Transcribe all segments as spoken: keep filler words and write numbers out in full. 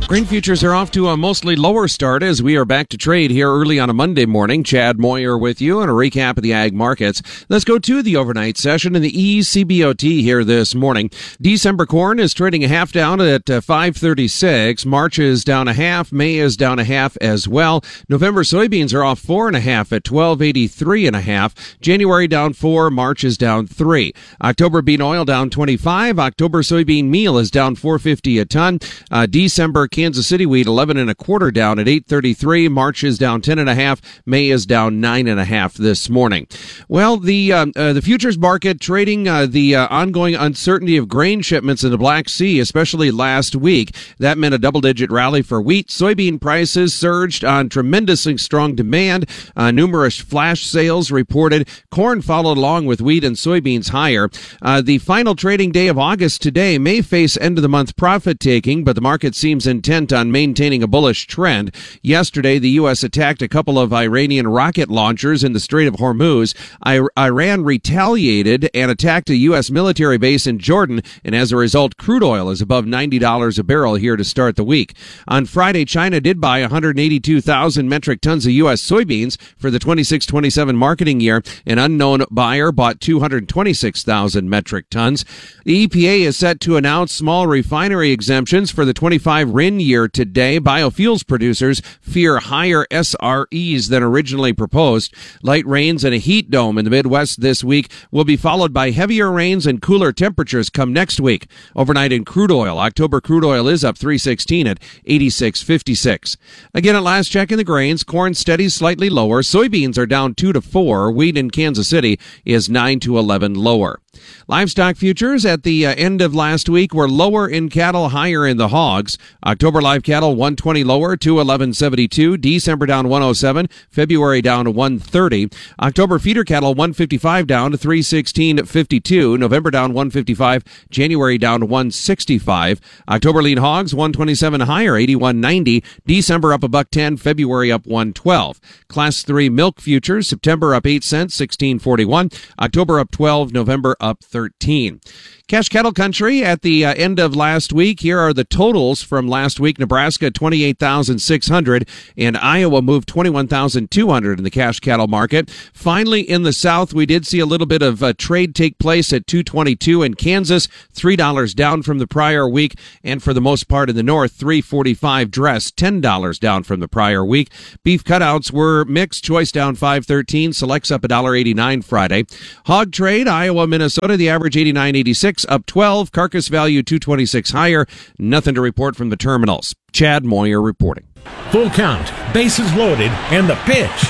Grain futures are off to a mostly lower start as we are back to trade here early on a Monday morning. Chad Moyer with you and a recap of the ag markets. Let's go to the overnight session in the E C B O T here this morning. December corn is trading a half down at uh, five thirty-six. March is down a half. May is down a half as well. November soybeans are off four and a half at twelve eighty-three and a half. January down four. March is down three. October bean oil down twenty-five. October soybean meal is down four fifty a ton. Uh, December Kansas City wheat eleven and a quarter down at eight thirty-three. March is down ten and a half. May is down nine and a half this morning. Well, the uh, uh, the futures market trading uh, the uh, ongoing uncertainty of grain shipments in the Black Sea, especially last week. That meant a double-digit rally for wheat. Soybean prices surged on tremendously strong demand. Uh, numerous flash sales reported. Corn followed along with wheat and soybeans higher. Uh, the final trading day of August today may face end-of-the-month profit-taking, but the market seems intent on maintaining a bullish trend. Yesterday, the U S attacked a couple of Iranian rocket launchers in the Strait of Hormuz. I- Iran retaliated and attacked a U S military base in Jordan, and as a result, crude oil is above ninety dollars a barrel here to start the week. On Friday, China did buy one hundred eighty-two thousand metric tons of U S soybeans for the twenty-six twenty-seven marketing year. An unknown buyer bought two hundred twenty-six thousand metric tons. The E P A is set to announce small refinery exemptions for the twenty-five R I N year today. Biofuels producers fear higher S R Es than originally proposed. Light rains and a heat dome in the Midwest this week will be followed by heavier rains and cooler temperatures come next week. Overnight in crude oil, October crude oil is up three sixteen at eighty-six fifty-six. Again, at last check in the grains, corn steady slightly lower. Soybeans are down two to four. Wheat in Kansas City is nine to eleven lower. Livestock futures at the uh, end of last week were lower in cattle, higher in the hogs. October live cattle one twenty lower, two eleven seventy-two. December down one oh seven. February down to one thirty. October feeder cattle one fifty-five down to three sixteen fifty-two. November down one fifty-five. January down to one sixty-five. October lean hogs one twenty-seven higher, eighty-one ninety. December up a buck ten. February up one twelve. Class three milk futures September up eight cents, sixteen forty-one. October up twelve. November up thirteen. Cash cattle country at the uh, end of last week. Here are the totals from last week. Nebraska twenty-eight thousand six hundred and Iowa moved twenty-one thousand two hundred in the cash cattle market. Finally, in the South, we did see a little bit of uh, trade take place at two twenty-two in Kansas, three dollars down from the prior week. And for the most part in the North, three forty-five dress, ten dollars down from the prior week. Beef cutouts were mixed. Choice down five thirteen. Selects up one dollar eighty-nine Friday. Hog trade, Iowa, Minnesota, the average eighty-nine eighty-six. Up twelve, carcass value two twenty-six higher. Nothing to report from the terminals. Chad Moyer reporting. Full count, bases loaded, and the pitch.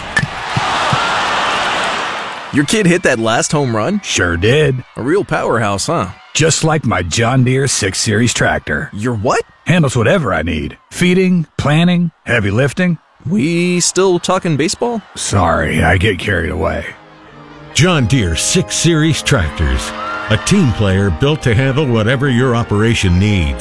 Your kid hit that last home run? Sure did. A real powerhouse, huh? Just like my John Deere six series tractor. Your what? Handles whatever I need. Feeding, planting, heavy lifting. We still talking baseball? Sorry, I get carried away. John Deere six series tractors. A team player built to handle whatever your operation needs.